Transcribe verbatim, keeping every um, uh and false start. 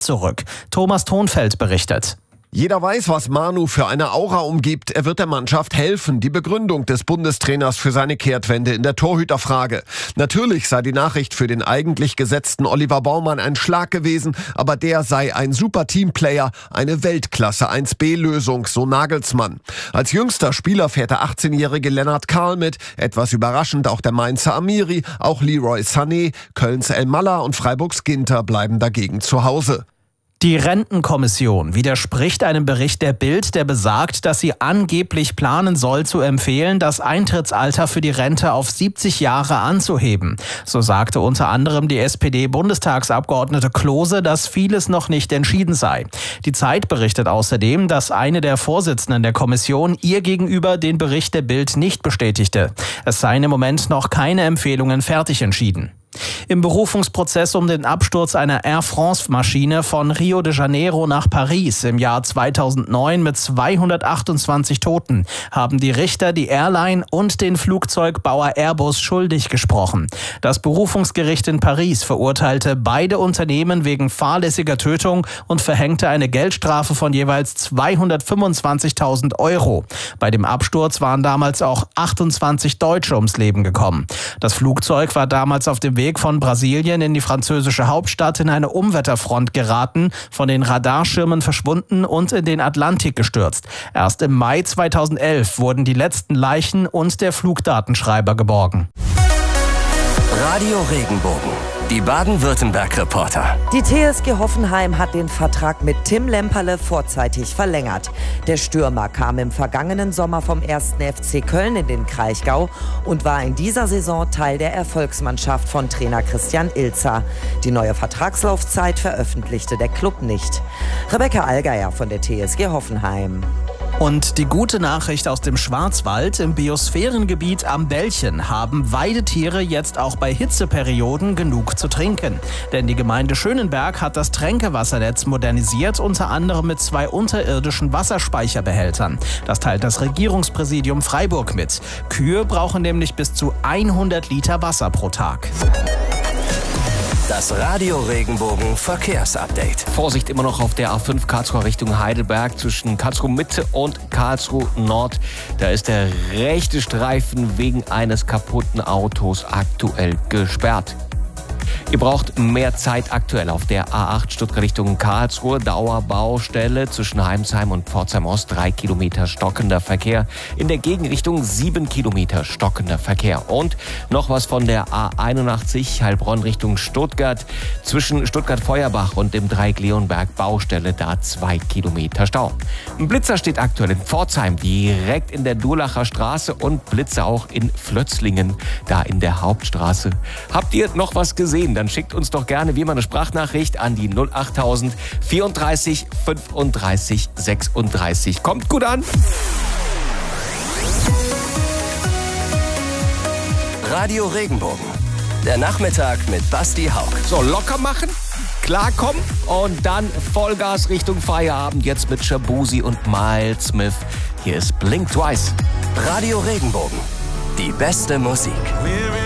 zurück. Thomas Thonfeld berichtet. Jeder weiß, was Manu für eine Aura umgibt. Er wird der Mannschaft helfen. Die Begründung des Bundestrainers für seine Kehrtwende in der Torhüterfrage. Natürlich sei die Nachricht für den eigentlich gesetzten Oliver Baumann ein Schlag gewesen, aber der sei ein super Teamplayer, eine Weltklasse eins B Lösung, so Nagelsmann. Als jüngster Spieler fährt der achtzehnjährige Lennart Karl mit. Etwas überraschend auch der Mainzer Amiri, auch Leroy Sané, Kölns El Malla und Freiburgs Ginter bleiben dagegen zu Hause. Die Rentenkommission widerspricht einem Bericht der Bild, der besagt, dass sie angeblich planen soll, zu empfehlen, das Eintrittsalter für die Rente auf siebzig Jahre anzuheben. So sagte unter anderem die S P D-Bundestagsabgeordnete Klose, dass vieles noch nicht entschieden sei. Die Zeit berichtet außerdem, dass eine der Vorsitzenden der Kommission ihr gegenüber den Bericht der Bild nicht bestätigte. Es seien im Moment noch keine Empfehlungen fertig entschieden. Im Berufungsprozess um den Absturz einer Air France-Maschine von Rio de Janeiro nach Paris im Jahr zweitausendneun mit zweihundertachtundzwanzig Toten haben die Richter die Airline und den Flugzeugbauer Airbus schuldig gesprochen. Das Berufungsgericht in Paris verurteilte beide Unternehmen wegen fahrlässiger Tötung und verhängte eine Geldstrafe von jeweils zweihundertfünfundzwanzigtausend Euro. Bei dem Absturz waren damals auch achtundzwanzig Deutsche ums Leben gekommen. Das Flugzeug war damals auf dem Weg von Brasilien in die französische Hauptstadt in eine Umwetterfront geraten, von den Radarschirmen verschwunden und in den Atlantik gestürzt. Erst im Mai zweitausendelf wurden die letzten Leichen und der Flugdatenschreiber geborgen. Radio Regenbogen, die Baden-Württemberg-Reporter. Die T S G Hoffenheim hat den Vertrag mit Tim Lemperle vorzeitig verlängert. Der Stürmer kam im vergangenen Sommer vom ersten F C Köln in den Kraichgau und war in dieser Saison Teil der Erfolgsmannschaft von Trainer Christian Ilzer. Die neue Vertragslaufzeit veröffentlichte der Klub nicht. Rebecca Allgeier von der T S G Hoffenheim. Und die gute Nachricht aus dem Schwarzwald: Im Biosphärengebiet am Belchen haben Weidetiere jetzt auch bei Hitzeperioden genug zu trinken. Denn die Gemeinde Schönenberg hat das Tränkewassernetz modernisiert, unter anderem mit zwei unterirdischen Wasserspeicherbehältern. Das teilt das Regierungspräsidium Freiburg mit. Kühe brauchen nämlich bis zu hundert Liter Wasser pro Tag. Das Radio Regenbogen Verkehrsupdate. Vorsicht immer noch auf der A fünf Karlsruhe Richtung Heidelberg zwischen Karlsruhe Mitte und Karlsruhe Nord. Da ist der rechte Streifen wegen eines kaputten Autos aktuell gesperrt. Ihr braucht mehr Zeit aktuell auf der A acht Stuttgart Richtung Karlsruhe. Dauerbaustelle zwischen Heimsheim und Pforzheim Ost. Drei Kilometer stockender Verkehr. In der Gegenrichtung sieben Kilometer stockender Verkehr. Und noch was von der A einundachtzig Heilbronn Richtung Stuttgart. Zwischen Stuttgart-Feuerbach und dem Dreieck-Leonberg Baustelle. Da zwei Kilometer Stau. Ein Blitzer steht aktuell in Pforzheim direkt in der Durlacher Straße und Blitzer auch in Flötzlingen, da in der Hauptstraße. Habt ihr noch was gesehen? Dann schickt uns doch gerne wie immer eine Sprachnachricht an die null achttausend vierunddreißig fünfunddreißig sechsunddreißig. Kommt gut an! Radio Regenbogen, der Nachmittag mit Basti Hauck. So, locker machen, klarkommen und dann Vollgas Richtung Feierabend. Jetzt mit Shabuzi und Miles Smith. Hier ist Blink Twice. Radio Regenbogen, die beste Musik.